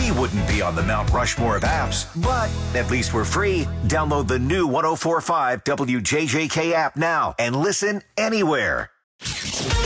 We wouldn't be on the Mount Rushmore of apps, but at least we're free. Download the new 104.5 WJJK app now and listen anywhere.